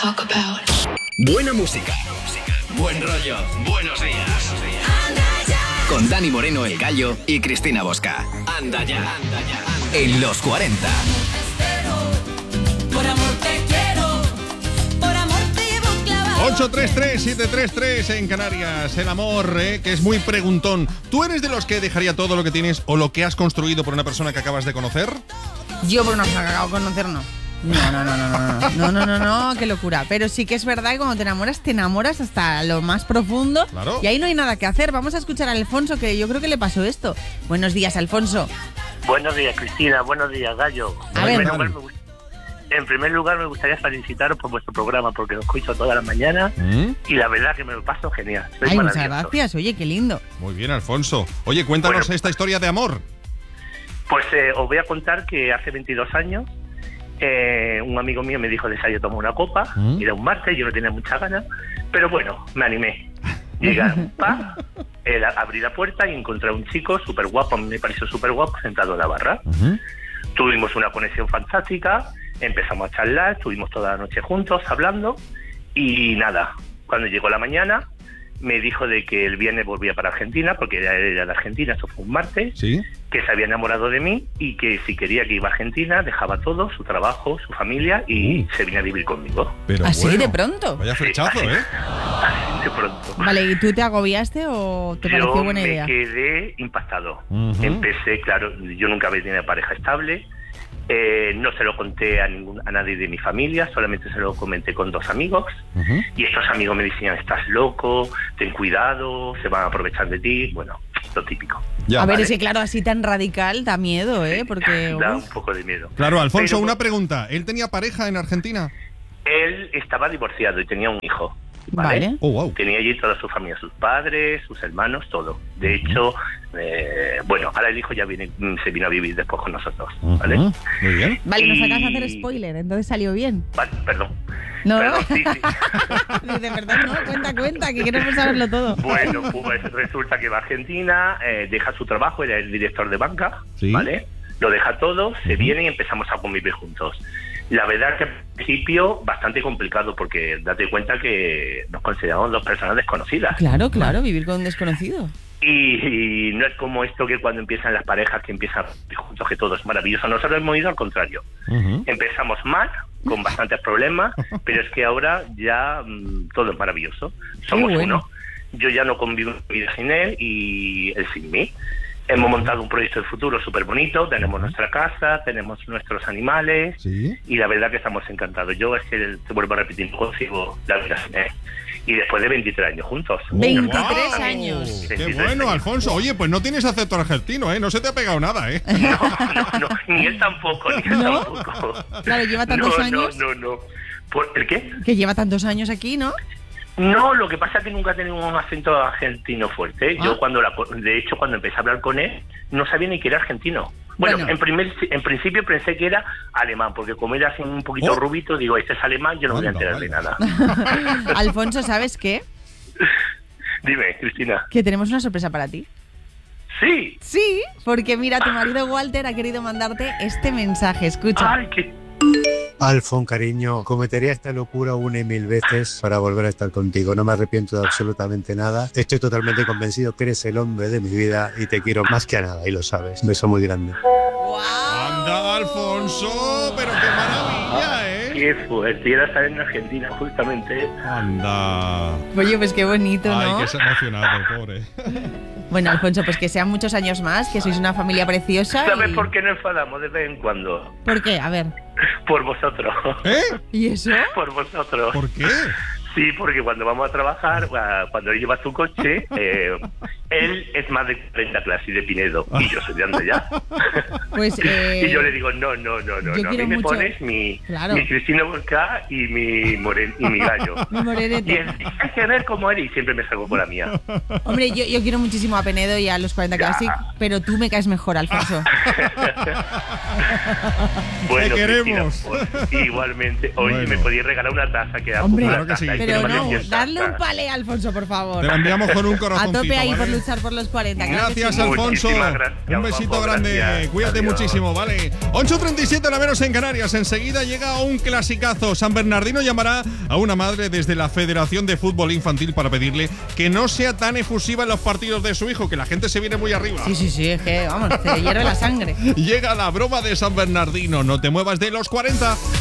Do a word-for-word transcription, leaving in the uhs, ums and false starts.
talk about. Buena música, buen rollo, buenos días. Con Dani Moreno, El Gallo, y Cristina Bosca. Anda ya, anda ya. En los cuarenta. Por amor te quiero, por amor te llevo clavado. ocho tres tres siete tres tres en Canarias. El amor, ¿eh? Que es muy preguntón. ¿Tú eres de los que dejaría todo lo que tienes o lo que has construido por una persona que acabas de conocer? Yo por una persona que acabo de conocer, no. No, no, no, no, no, no, no, no, no, no, qué locura. Pero sí que es verdad que cuando te enamoras, te enamoras hasta lo más profundo. Claro. Y ahí no hay nada que hacer. Vamos a escuchar a Alfonso, que yo creo que le pasó esto. Buenos días, Alfonso. Buenos días, Cristina. Buenos días, Gallo. A en, ver. primer lugar, me gust- en primer lugar, me gustaría felicitaros por vuestro programa, porque lo escucho todas las mañanas ¿Mm? y la verdad que me lo paso genial. Sois Ay, muchas maravillosos. gracias. Oye, qué lindo. Muy bien, Alfonso. Oye, cuéntanos Bueno. esta historia de amor. Pues eh, os voy a contar que hace veintidós años eh, un amigo mío me dijo de salir a tomar una copa. ¿Mm? Era un martes, yo no tenía muchas ganas, pero bueno, me animé. Llegué a un pub, eh, la- abrí la puerta y encontré a un chico súper guapo, a mí me pareció súper guapo, sentado en la barra. Uh-huh. Tuvimos una conexión fantástica, empezamos a charlar, estuvimos toda la noche juntos hablando y nada, cuando llegó la mañana me dijo de que el viernes volvía para Argentina, porque era, era de Argentina, eso fue un martes, Sí. que se había enamorado de mí y que si quería que iba a Argentina dejaba todo, su trabajo, su familia y Uh. se venía a vivir conmigo. Pero ¿Así bueno, de pronto? Vaya flechazo, Sí, así. ¿eh? Así de pronto. Vale, ¿y tú te agobiaste o te pareció Yo buena me idea? quedé impactado. Ujú. Empecé, claro, yo nunca había tenido pareja estable. Eh, no se lo conté a ningún, a nadie de mi familia, solamente se lo comenté con dos amigos. Ujú. Y estos amigos me decían, estás loco, ten cuidado, se van a aprovechar de ti. Bueno, lo típico. Ya. A ver, vale. ese claro, así tan radical da miedo, ¿eh? Porque... Da uf. un poco de miedo. Claro, Alfonso, Pero, una pregunta. ¿Él tenía pareja en Argentina? Él estaba divorciado y tenía un hijo. ¿vale? Vale. Oh, wow. Tenía allí toda su familia, sus padres, sus hermanos, todo. De hecho, eh, bueno, ahora el hijo ya viene, se vino a vivir después con nosotros, ¿vale? Ujú. Muy bien. Vale, nos Y- acabas de hacer spoiler, entonces salió bien. Vale, perdón. No, Perdón, sí, sí. Dice, perdón, no, cuenta, cuenta, que queremos saberlo todo. Bueno, pues resulta que va a Argentina, eh, deja su trabajo, era el director de banca, Sí. ¿vale? Lo deja todo, se Ujú. viene y empezamos a convivir juntos. La verdad es que al principio bastante complicado porque date cuenta que nos consideramos dos personas desconocidas. Claro, claro, vivir con un desconocido. Y, y no es como esto que cuando empiezan las parejas que empiezan juntos que todo es maravilloso. Nosotros hemos ido al contrario. Ujú. Empezamos mal, con bastantes problemas, pero es que ahora ya mm, todo es maravilloso. Somos bueno. uno. Yo ya no convivo en mi vida sin él y él sin mí. Hemos montado un proyecto de futuro súper bonito, tenemos nuestra casa, tenemos nuestros animales Sí. y la verdad que estamos encantados. Yo es que te vuelvo a repetir, no consigo la vida sin él. Y después de veintitrés años juntos. veintitrés ¡Wow! años. ¡Qué veintitrés bueno, años. Alfonso! Oye, pues no tienes acento argentino, ¿eh? No se te ha pegado nada, ¿eh? No, no, no, ni él tampoco, ni él ¿No? tampoco. Claro, lleva tantos no, años. No, no, no. ¿Por el qué? Que lleva tantos años aquí, ¿no? No, lo que pasa es que nunca he tenido un acento argentino fuerte. Yo Ah. cuando la, de hecho cuando empecé a hablar con él no sabía ni que era argentino. Bueno, Bueno. en primer en principio pensé que era alemán, porque como era así un poquito Oh. rubito, digo, este es alemán, yo no me voy a Anda, enterar de vaya. nada. Alfonso, ¿sabes qué? Dime, Cristina. Que tenemos una sorpresa para ti. Sí. Sí, porque mira, tu marido Walter ha querido mandarte este mensaje. Escucha. Ay, qué... Alfon, cariño, cometería esta locura una y mil veces para volver a estar contigo. No me arrepiento de absolutamente nada. Estoy totalmente convencido que eres el hombre de mi vida y te quiero más que a nada, y lo sabes. Un beso muy grande. ¡Anda, Alfonso! ¡Pero qué maravilla, eh! Qué fuerte. Y era estar en Argentina, justamente. ¡Anda! Oye, pues qué bonito, Ay, ¿no? que se ha emocionado, pobre. Bueno, Alfonso, pues que sean muchos años más, que sois una familia preciosa. ¿Sabes y- por qué nos enfadamos de vez en cuando? ¿Por qué? A ver. Por vosotros. ¿Eh? ¿Y eso? Por vosotros. ¿Por qué? Sí, porque cuando vamos a trabajar, ah, cuando él lleva su coche, eh, él es más de cuarenta clases y de Pinedo, y yo soy de Andaya. Pues, eh, y yo le digo, no, no, no, no, yo no. A mí quiero me mucho- pones mi, Claro. mi Cristina Bosca y mi, moren, y mi gallo. Mi morenete. Y él, hay que ver cómo eres, y siempre me salgo con la mía. Hombre, yo, yo quiero muchísimo a Penedo y a los cuarenta Ya. Classic, pero tú me caes mejor, Alfonso. Bueno, Te queremos. Cristina, pues, igualmente. Oye, Bueno. me podías regalar una taza que da Hombre, una claro que taza, sí. y Pero me no, parece darle un taza. palé, Alfonso, por favor. Te la enviamos con un A corazoncito, tope ahí por ¿vale? luchar. luchar por los cuarenta. Claro que Gracias, sí. Alfonso. Muchísimas gracias, Un besito Juanjo, grande. gracias. Cuídate Adiós. muchísimo, ¿vale? ocho treinta y siete, la menos en Canarias. Enseguida llega un clasicazo. San Bernardino llamará a una madre desde la Federación de Fútbol Infantil para pedirle que no sea tan efusiva en los partidos de su hijo, que la gente se viene muy arriba. Sí, sí, sí, es que, vamos, te hierve la sangre. Llega la broma de San Bernardino. No te muevas de los cuarenta.